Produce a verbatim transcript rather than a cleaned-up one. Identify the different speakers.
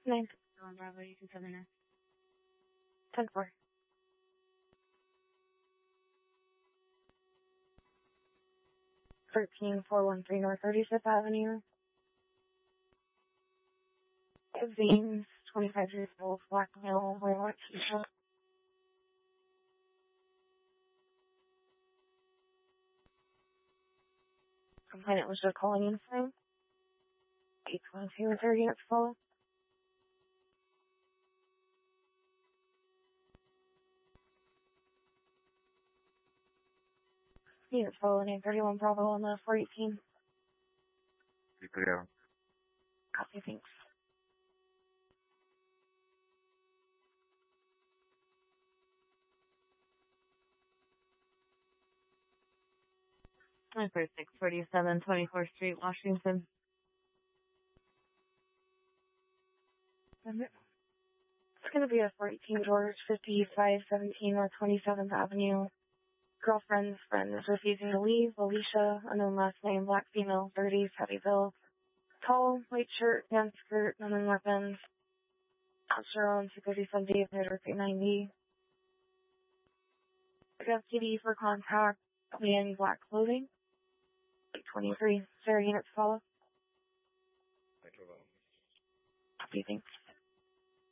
Speaker 1: Nine.
Speaker 2: On Bravo, you can come in now.
Speaker 1: Ten four. Thirteen four one three North thirty-fifth Avenue. Zane's twenty-five years old, black male, wearing white t-shirt. Complainant was just calling in from eight twenty-two and thirty units follow. Units follow nine thirty-one Bravo on the four eighteen.
Speaker 3: Yeah.
Speaker 1: Copy, thanks.
Speaker 2: nine four six forty-seven twenty-fourth Street, Washington.
Speaker 1: It's going to be a four eighteen George, fifty-five seventeen North twenty-seventh Avenue. Girlfriend's friend is refusing to leave. Alicia, unknown last name, black female, thirties, heavy build. Tall, white shirt, pants, skirt, unknown weapons. Not sure on two thirty-seven D of Network eight ninety. I got C D for contact, wearing black clothing. eight twenty-three. Sarah units follow. Copy, thanks.